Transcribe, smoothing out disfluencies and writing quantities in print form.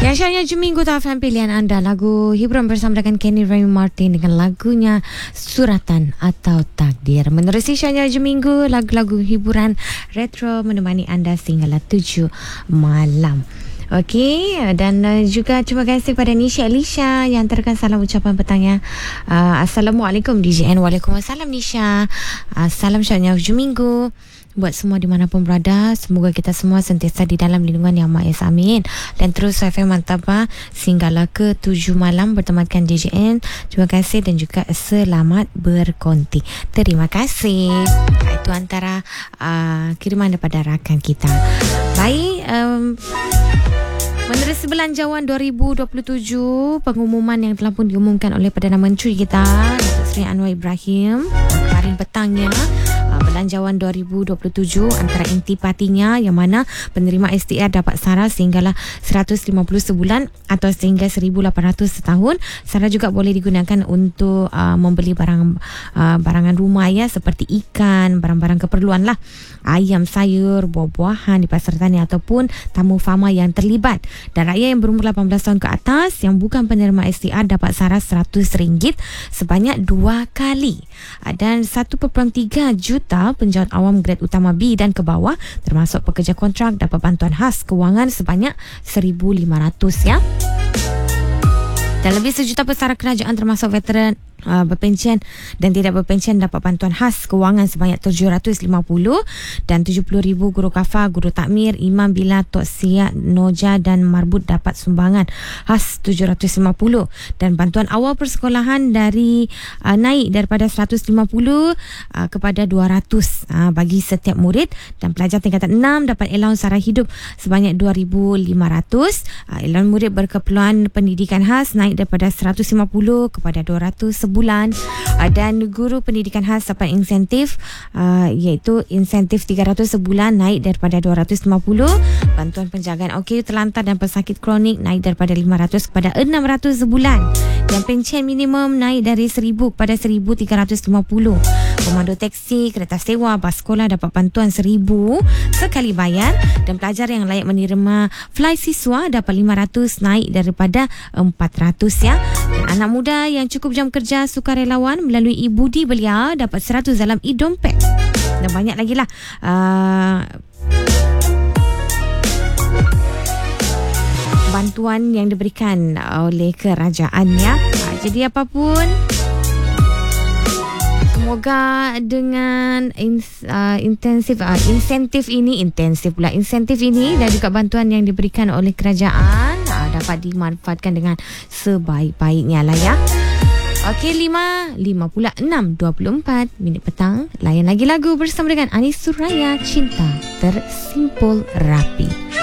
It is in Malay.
Ya, Syahnya Juminggu Taufan pilihan anda. Lagu hiburan bersama dengan Kenny Remy Martin dengan lagunya Suratan atau Takdir. Menerusi Syahnya Juminggu, lagu-lagu hiburan retro menemani anda sehinggalah 7 malam. Okey, dan juga terima kasih kepada Nisha Elisha yang hantarkan salam ucapan petangnya. Assalamualaikum DJN. Waalaikumsalam Nisha. Salam Syahnya Juminggu buat semua dimanapun berada. Semoga kita semua sentiasa di dalam lindungan Yang Maha Esa. Amin. Dan terus FM Mantapah sehinggalah ke 7 malam bertemankan DJN. Terima kasih dan juga selamat berkonti. Terima kasih. Itu antara kiriman daripada rakan kita. Baik, menerusi belanjawan 2027, pengumuman yang telah pun diumumkan oleh Perdana Menteri kita Datuk Seri Anwar Ibrahim kemarin petangnya. Belanjawan 2027 antara intipatinya yang mana penerima STR dapat sara sehinggalah 150 sebulan atau sehingga 1,800 setahun. Sara juga boleh digunakan untuk membeli barangan rumah ya, seperti ikan, barang-barang keperluan lah, ayam, sayur, buah-buahan di pasar tani ataupun tamu fama yang terlibat. Dan rakyat yang berumur 18 tahun ke atas yang bukan penerima STR dapat sara RM100 sebanyak 2 kali. Dan 1.3 juta penjawat awam grade utama B dan ke bawah termasuk pekerja kontrak dapat bantuan khas kewangan sebanyak 1,500 ya. Dan lebih 1 juta pesara kerajaan termasuk veteran berpension dan tidak berpension dapat bantuan khas kewangan sebanyak 750 dan 70,000 guru kafah, guru takmir, imam bila, tok siap, noja dan marbut dapat sumbangan khas 750 dan bantuan awal persekolahan dari naik daripada 150 kepada 200 bagi setiap murid, dan pelajar tingkatan 6 dapat allowance sara hidup sebanyak 2,500. Allowance murid berkeperluan pendidikan khas naik daripada 150 kepada 200 bulan, dan guru pendidikan khas dapat insentif iaitu insentif 300 sebulan naik daripada 250. Bantuan penjagaan OKU terlantar dan pesakit kronik naik daripada 500 kepada 600 sebulan, dan pencen minimum naik dari 1,000 kepada 1,350. Pemandu teksi, kereta sewa, bas sekolah dapat bantuan 1,000 sekali bayar, dan pelajar yang layak menerima fly siswa dapat 500 naik daripada 400 ya. Dan anak muda yang cukup jam kerja sukarelawan melalui e-budi belia dapat 100 dalam e-dompet. Dan banyak lagi lah bantuan yang diberikan oleh kerajaan ya. Jadi apapun, semoga dengan insentif ini dan juga bantuan yang diberikan oleh kerajaan dapat dimanfaatkan dengan sebaik-baiknya lah ya. Okey, 5:56:24 petang. Layan lagi lagu bersama dengan Anis Suraya, Cinta Tersimpul Rapi.